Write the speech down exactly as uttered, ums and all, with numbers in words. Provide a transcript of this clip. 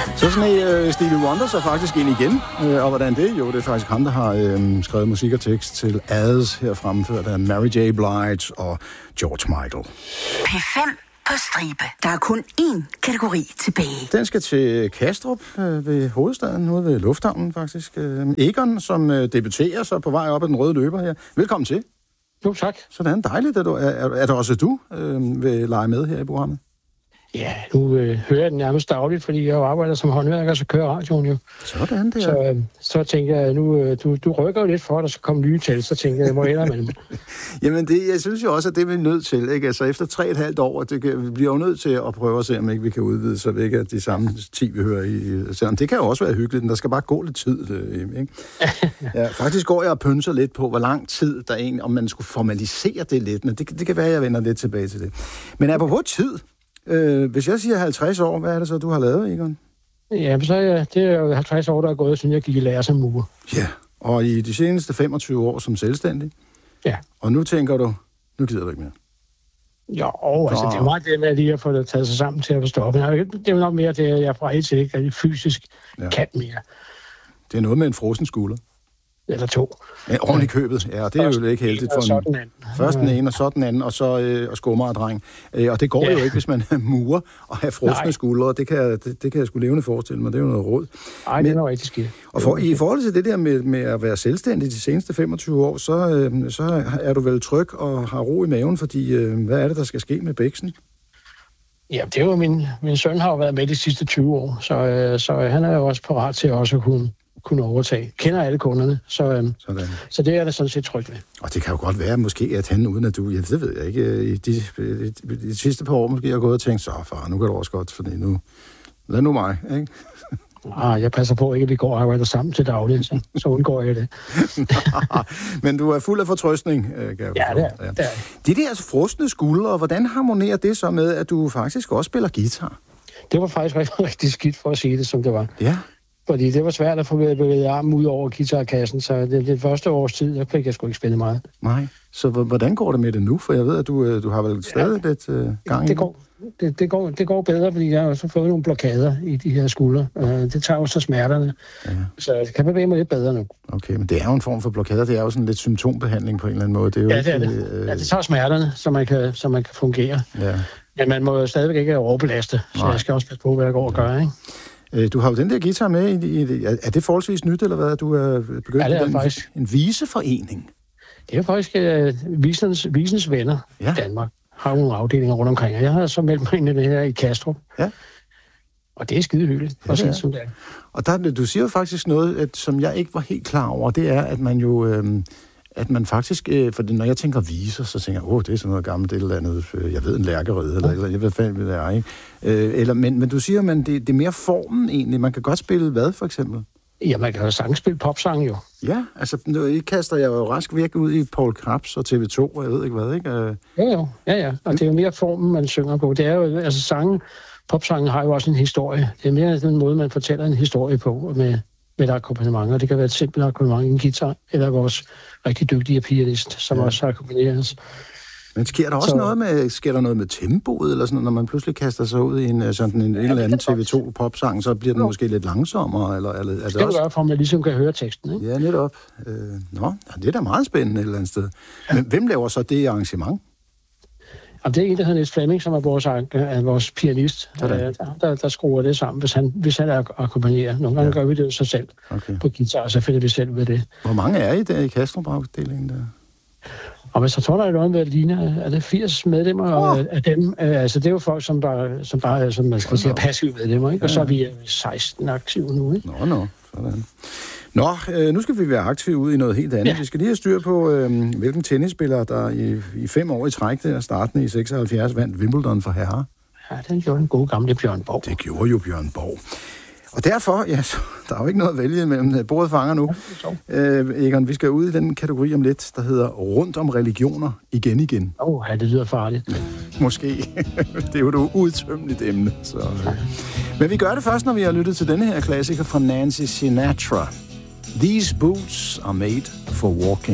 Så sådan en uh, Stevie Wonder så faktisk ind igen. Uh, og hvordan det? Jo, det er faktisk ham, der har uh, skrevet musik og tekst til Ads, her fremført af Mary J. Blige og George Michael. P fem på stribe. Der er kun én kategori tilbage. Den skal til Kastrup uh, ved hovedstaden, ude ved lufthavnen faktisk. Uh, Egon, som uh, debuterer så på vej op ad den røde løber her. Velkommen til. Jo, tak. Sådan, dejligt, at du, er, er, er det også du uh, vil lege med her i programmet? Ja, nu øh, hører jeg den nærmest dagligt, fordi jeg jo arbejder som håndværker, så kører radioen jo. Sådan der. Så, øh, så tænker jeg, nu øh, du, du rykker jo lidt for, at der skal komme nye til, så tænker jeg, jeg må ændre med dem. Jamen, det, jeg synes jo også, at det er vi nødt til, ikke? Altså, efter tre og et halvt år, det kan, vi bliver jo nødt til at prøve at se, om ikke vi kan udvide, så vi ikke er de samme ti, vi hører i. Selvom det kan jo også være hyggeligt, men der skal bare gå lidt tid, ikke? Ja, faktisk går jeg og pønser lidt på, hvor lang tid der egentlig, om man skulle formalisere det lidt, men det, det kan være, at jeg vender lidt tilbage til det. Men apropos tid, Øh, hvis jeg siger halvtreds år, hvad er det så, du har lavet, Egon? Ja, så er det er jo halvtreds år, der er gået, siden jeg gik i lære som murer. Ja, og i de seneste femogtyve år som selvstændig? Ja. Og nu tænker du, nu gider du ikke mere? Jo, altså det er meget det med lige at få det taget sig sammen til at forstå. Men det er jo nok mere det, at jeg fra et til ikke rigtig fysisk ja. kan mere. Det er noget med en frossen skulder. Eller to. Ja, ordentligt købet. Ja, det er jo ikke heldigt for en. Først den ene, og så den anden, og så øh, og skummer og dreng. Øh, og det går ja. jo ikke, hvis man er murer og har frosne skuldre. Det kan, det, det kan jeg sgu levende forestille mig. Det er jo noget råd. Nej, det er noget rigtig skidt. Og for, i forhold til det der med, med at være selvstændig de seneste femogtyve år, så, øh, så er du vel tryg og har ro i maven, fordi øh, hvad er det, der skal ske med bæksen? Ja, det er jo min, min søn har jo været med de sidste tyve år, så, øh, så han er jo også parat til også at kunne kunne overtage. Kender alle kunderne, så, øhm, så det er det sådan set trygt ved. Og det kan jo godt være måske, at han uden at du, ja, det ved jeg ikke, i de, i de sidste par år måske har gået og tænkt, så far, nu kan det også godt, fordi nu, lad nu mig, ikke? Ah, jeg passer på ikke, at vi går og arbejder sammen til daglig, så, så undgår jeg det. Men du er fuld af fortrøstning, kan jeg Ja, det er, ja. det er. De der frosne skuldre, hvordan harmonerer det så med, at du faktisk også spiller guitar? Det var faktisk rigtig, rigtig skidt for at sige det, som det var. Ja. Fordi det var svært at få bevæget armen ud over guitarkassen, så det, det første års tid, der fik jeg sgu ikke spille meget. Nej, så hvordan går det med det nu? For jeg ved, at du, du har vel stadig ja, lidt uh, gang i det. Går, det, det, går, det går bedre, fordi jeg har også fået nogle blokader i de her skuldre. Uh, det tager jo så smerterne, ja. Så det kan bevæge mig lidt bedre nu. Okay, men det er jo en form for blokader. Det er jo sådan lidt symptombehandling på en eller anden måde. Det er jo ja, ikke, det er det. Øh... Ja, det tager smerterne, så man kan, så man kan fungere. Ja. Men man må jo stadigvæk ikke overbelaste, så Nej. jeg skal også passe på, hvad jeg går og gør, ikke? Du har jo den der guitar med i, i er det forholdsvis nyt, eller hvad? Du er begyndt ja, det er den, faktisk en viseforening. Det er faktisk uh, visens, visens venner ja. i Danmark. Har nogle afdelinger rundt omkring, og jeg har så meldt mig ind i det her i Kastrup. Ja. Og det er skide hyggeligt, ja, det er. Som det er. Og der, du siger jo faktisk noget, at, som jeg ikke var helt klar over, det er, at man jo... Øhm, at man faktisk, øh, for når jeg tænker viser, så tænker jeg, åh, det er sådan noget gammelt, det eller andet, øh, jeg ved, en lærkerede, eller, eller jeg ved fandme, hvad det er, ikke? Øh, eller, men, men du siger, at det, det er mere formen egentlig. Man kan godt spille hvad, for eksempel? Ja, man kan jo sagtens spille popsang, jo. Ja, altså, nu I kaster jeg jo rask væk ud i Paul Krebs og T V to, og jeg ved ikke hvad, ikke? Øh... Ja, jo, ja, ja, og det er jo mere formen, man synger på. Det er jo, altså, sangen, popsangen har jo også en historie. Det er mere den måde, man fortæller en historie på, med med et akkompagnement, og det kan være et simpelt akkompagnement, en guitar, eller vores rigtig dygtige pianist, som ja. også akkompagneres. Men sker der også så... noget med, sker der noget med tempoet, eller sådan, når man pludselig kaster sig ud i en, sådan en, ja, en eller anden T V to popsang, så bliver den jo. måske lidt langsommere, eller, eller er det, det skal også... gøre, for at man ligesom kan høre teksten, ikke? Ja, netop. Øh, nå, ja, det er da meget spændende et eller andet sted. Ja. Men hvem laver så det arrangement? Og det er en, der hedder Niels Flemming, som er vores, er vores pianist, øh, der, der, der skruer det sammen, hvis han, hvis han akkompagnerer. Nogle gange ja. gør vi det jo så selv okay. på guitar, så finder vi selv ved det. Hvor mange er I der i Kastrup-afdelingen der? Og hvis jeg tror, der er noget med at ligne, er det firs medlemmer oh. af dem. Øh, altså det er jo folk, som bare, som bare som man skal oh, sige, er passive medlemmer, ikke? Ja. Og så er vi seksten aktive nu, ikke? Nå, nå, sådan. Nå, øh, nu skal vi være aktive ud i noget helt andet. Ja. Vi skal lige have styr på, øh, hvilken tennisspiller, der i, i fem år i træk, der startende i seksoghalvfjerds, vandt Wimbledon for herrer. Ja, den gjorde en god gamle Bjørn Borg. Det gjorde jo Bjørn Borg. Og derfor, ja, så, der er jo ikke noget at vælge imellem. Bordet fanger nu. Ja, øh, Egon, vi skal ud i den kategori om lidt, der hedder Rundt om religioner igen igen. Åh, oh, ja, det lyder farligt. Måske. Det er jo et udtømmeligt emne. Så. Ja. Men vi gør det først, når vi har lyttet til denne her klassiker fra Nancy Sinatra. These boots are made for walking.